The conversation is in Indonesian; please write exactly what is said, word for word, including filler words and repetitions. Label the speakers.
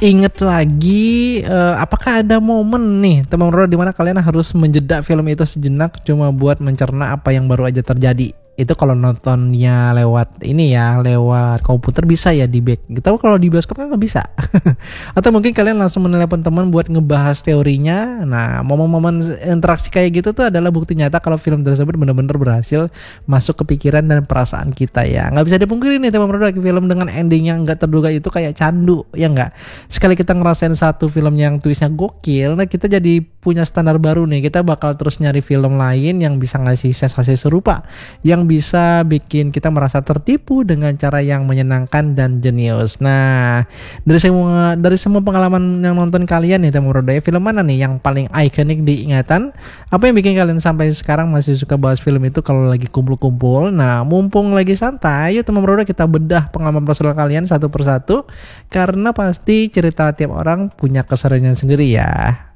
Speaker 1: inget lagi, uh, apakah ada momen nih teman Roda di mana kalian harus menjeda film itu sejenak cuma buat mencerna apa yang baru aja terjadi? Itu kalau nontonnya lewat ini ya, lewat komputer bisa ya di back. Kita kalau di bioskop kan nggak bisa. Atau mungkin kalian langsung menelepon teman buat ngebahas teorinya. Nah, momen-momen interaksi kayak gitu tuh adalah bukti nyata kalau film tersebut benar-benar berhasil masuk ke pikiran dan perasaan kita ya. Nggak bisa dipungkiri nih teman produk, film dengan ending yang nggak terduga itu kayak candu ya nggak. Sekali kita ngerasain satu film yang twistnya gokil, nah kita jadi punya standar baru nih. Kita bakal terus nyari film lain yang bisa ngasih sensasi serupa, yang bisa bikin kita merasa tertipu dengan cara yang menyenangkan dan jenius. Nah, dari semua dari semua pengalaman yang nonton kalian nih teman Rodaya, film mana nih yang paling ikonik di ingatan? Apa yang bikin kalian sampai sekarang masih suka bahas film itu kalau lagi kumpul-kumpul? Nah, mumpung lagi santai, yuk teman Rodaya kita bedah pengalaman personal kalian satu persatu, karena pasti cerita tiap orang punya keseruannya sendiri ya.